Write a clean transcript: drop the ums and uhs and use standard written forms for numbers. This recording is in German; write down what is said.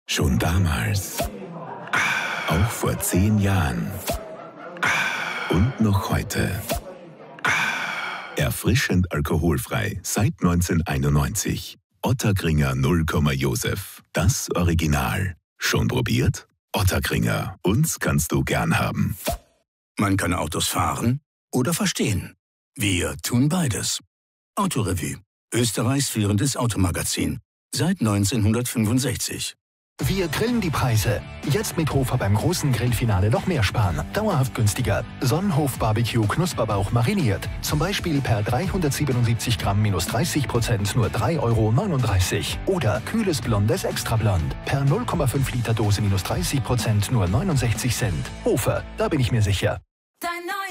Schon damals, auch vor 10 Jahren und noch heute. Erfrischend alkoholfrei seit 1991. Ottakringer 0, Josef. Das Original. Schon probiert? Ottakringer. Uns kannst du gern haben. Man kann Autos fahren oder verstehen. Wir tun beides. Autorevue. Österreichs führendes Automagazin. Seit 1965. Wir grillen die Preise. Jetzt mit Hofer beim großen Grillfinale noch mehr sparen. Dauerhaft günstiger. Sonnenhof Barbecue Knusperbauch mariniert. Zum Beispiel per 377 Gramm minus 30% nur 3,39 €. Oder kühles Blondes Extrablond. Per 0,5 Liter Dose minus 30% nur 69 Cent. Hofer, da bin ich mir sicher.